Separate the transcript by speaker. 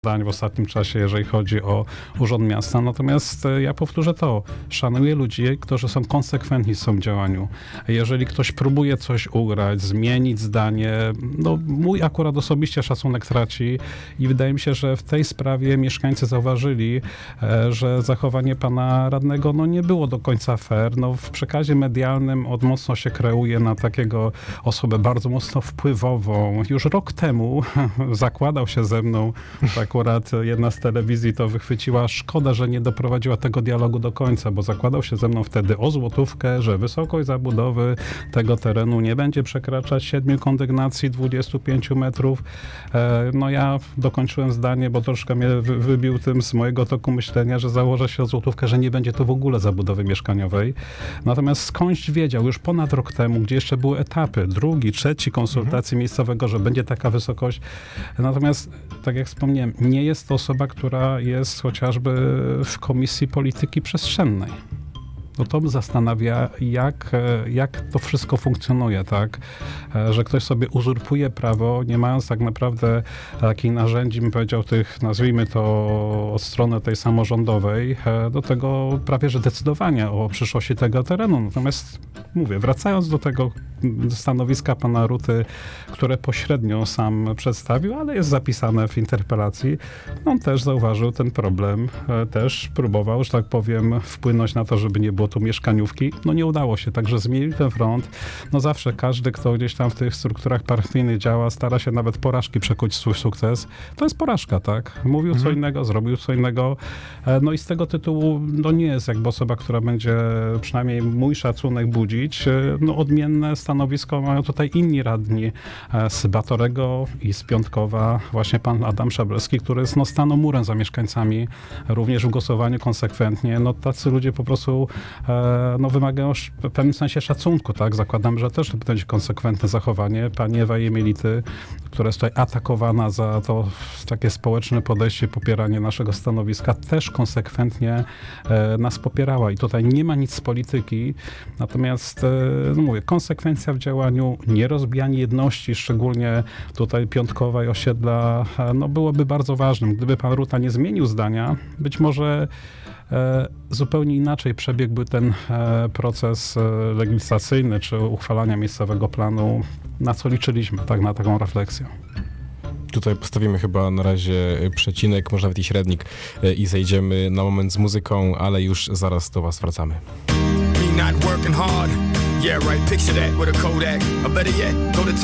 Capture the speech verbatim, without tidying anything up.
Speaker 1: w ostatnim czasie, jeżeli chodzi o Urząd Miasta. Natomiast ja powtórzę to, szanuję ludzi, którzy są konsekwentni w swoim działaniu. Jeżeli ktoś próbuje coś ugrać, zmienić zdanie, no mój akurat osobiście szacunek traci i wydaje mi się, że w tej sprawie mieszkańcy zauważyli, że zachowanie pana radnego no, nie było do końca fair. No, w przekazie medialnym od mocno się kreuje na takiego osobę bardzo mocno wpływową. Już rok temu zakładał się ze mną tak akurat jedna z telewizji to wychwyciła. Szkoda, że nie doprowadziła tego dialogu do końca, bo zakładał się ze mną wtedy o złotówkę, że wysokość zabudowy tego terenu nie będzie przekraczać siedmiu kondygnacji dwudziestu pięciu metrów. No ja dokończyłem zdanie, bo troszkę mnie wybił tym z mojego toku myślenia, że założę się o złotówkę, że nie będzie to w ogóle zabudowy mieszkaniowej. Natomiast skądś wiedział już ponad rok temu, gdzie jeszcze były etapy, drugi, trzeci konsultacji mhm. miejscowego, że będzie taka wysokość. Natomiast, tak jak wspomniałem, nie jest to osoba, która jest chociażby w Komisji Polityki Przestrzennej. No to mnie zastanawia, jak, jak to wszystko funkcjonuje, tak? Że ktoś sobie uzurpuje prawo, nie mając tak naprawdę takich narzędzi, bym powiedział, tych, nazwijmy to od strony tej samorządowej, do tego prawie, że decydowania o przyszłości tego terenu. Natomiast mówię, wracając do tego stanowiska pana Ruty, które pośrednio sam przedstawił, ale jest zapisane w interpelacji, on też zauważył ten problem, też próbował, że tak powiem, wpłynąć na to, żeby nie było tu mieszkaniówki. No nie udało się, także zmienił ten front. No zawsze każdy, kto gdzieś tam w tych strukturach partyjnych działa, stara się nawet porażki przekuć w swój sukces. To jest porażka, tak? Mówił mhm. co innego, zrobił co innego. No i z tego tytułu, no nie jest jakby osoba, która będzie przynajmniej mój szacunek budzić. No odmienne stanowisko mają tutaj inni radni z Batorego i z Piątkowa. Właśnie pan Adam Szabelski, który jest no stanął murem za mieszkańcami, również w głosowaniu konsekwentnie. No tacy ludzie po prostu no, wymagają w pewnym sensie szacunku, tak? Zakładam, że też to będzie konsekwentne zachowanie. Pani Ewa Jemielity, która jest tutaj atakowana za to takie społeczne podejście, popieranie naszego stanowiska, też konsekwentnie e, nas popierała i tutaj nie ma nic z polityki, natomiast e, no mówię, konsekwencja w działaniu, nierozbijanie jedności, szczególnie tutaj Piątkowa i osiedla, e, no byłoby bardzo ważnym. Gdyby pan Ruta nie zmienił zdania, być może E, zupełnie inaczej przebiegłby ten e, proces e, legislacyjny czy uchwalania miejscowego planu, na co liczyliśmy, tak, na taką refleksję.
Speaker 2: Tutaj postawimy chyba na razie przecinek, może nawet i średnik e, i zejdziemy na moment z muzyką, ale już zaraz do was wracamy.